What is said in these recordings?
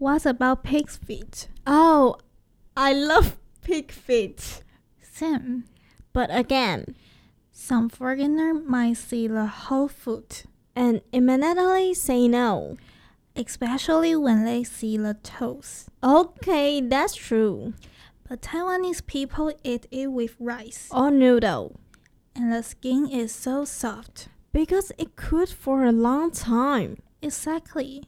What about pig's feet? Oh, I love pig feet. Same. But again, Some foreigner might see the whole foot, and immediately say no. especially when they see the toes. Okay, that's true. But Taiwanese people eat it with rice, Or noodle. and the skin is so soft. Because it cooked for a long time. Exactly.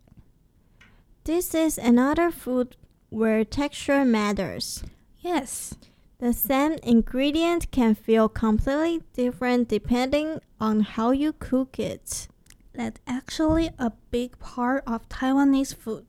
This is another food where texture matters. Yes. The same ingredient can feel completely different depending on how you cook it. That's actually a big part of Taiwanese food.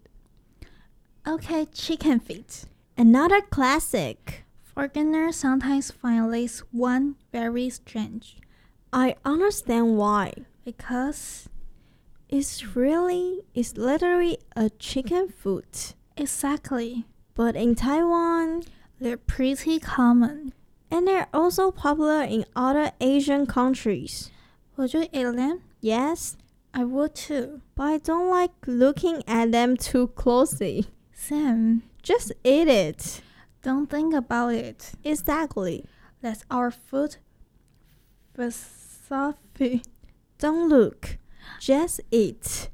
Okay, chicken feet. Another classic. Foreigners sometimes find this one very strange I understand why. because It's literally a chicken foot. exactly, But in Taiwan, they're pretty common. and they're also popular in other Asian countries. Would you eat them? Yes, I would too. but I don't like looking at them too closely. Sam, Just eat it. don't think about it. Exactly. That's our food philosophy. Don't look. Just eat.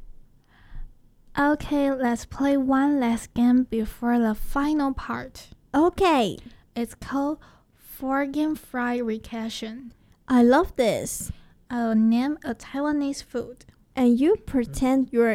Okay, let's play one last game before the final part. Okay, It's called Foreign Fried Recassion. I love this. I'll name a Taiwanese food. And you pretend you're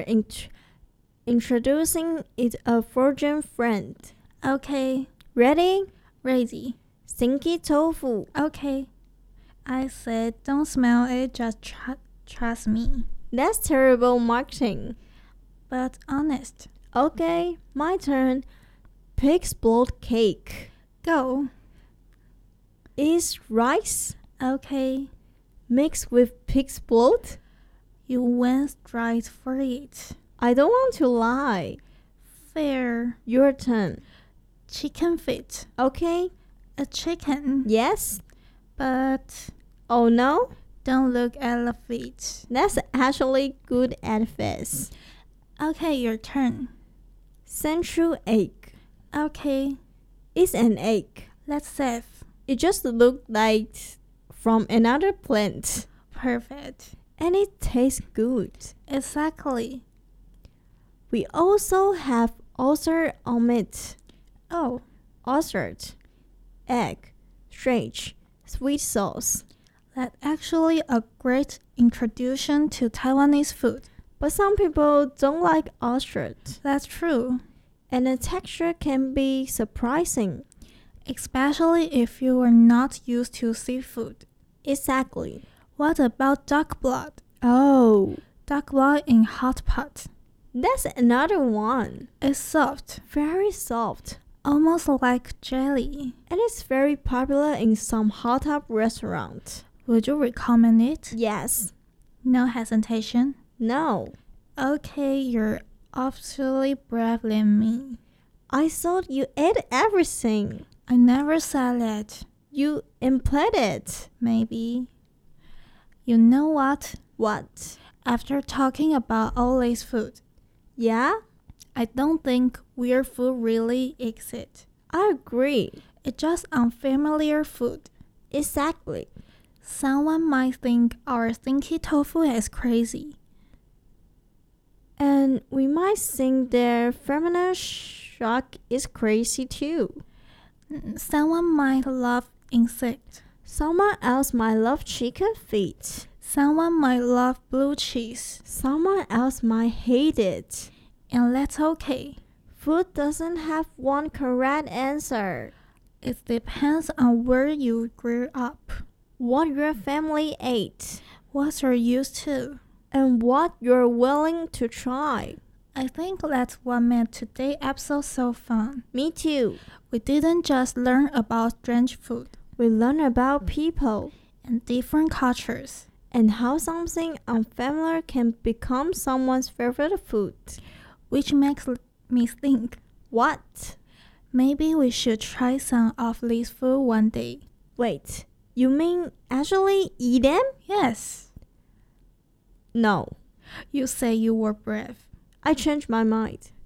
introducing it a virgin friend. Okay, Ready? ready. Stinky tofu. Okay. I said don't smell it, just trust me. That's terrible marketing. But honest. Okay, my turn. Pig's blood cake. Go. Is rice Okay. mixed with pig's blood? You went straight for it. I don't want to lie. Fair. Your turn. Chicken feet. Okay? A chicken. Yes? But Oh no? don't look at the feet. That's actually good advice. Okay, your turn. Central egg. Okay. It's an egg. Let's save. It just looked like from another plant. Perfect. And it tastes good. Exactly. We also have oyster omelet. Oh, Oyster, egg, strange, sweet sauce. that's actually a great introduction to Taiwanese food. But some people don't like ostrich, That's true. and the texture can be surprising. Especially if you are not used to seafood. Exactly. What about duck blood? Oh, Duck blood in hot pot. that's another one. It's soft, Very soft, almost like jelly. and it's very popular in some hot tub restaurants. Would you recommend it? Yes. No hesitation. No. Okay, you're absolutely brave than me. I thought you ate everything. I never said that. You implied it. Maybe. You know what? What? After talking about all this food, Yeah? I don't think weird food really exists. I agree. It's just unfamiliar food. Exactly. Someone might think our stinky tofu is crazy. And we might think their feminine shock is crazy too. Someone might love insect. Someone else might love chicken feet. Someone might love blue cheese. Someone else might hate it. And that's okay. Food doesn't have one correct answer. It depends on where you grew up, What your family ate, what you're used to. and what you're willing to try. I think that's what made today's episode so fun. Me too. We didn't just learn about strange food We learn about people and different cultures. and how something unfamiliar can become someone's favorite food. Which makes me think What? maybe we should try some of this food one day. Wait, you mean actually eat them? Yes, No, you say you were brave. I changed my mind.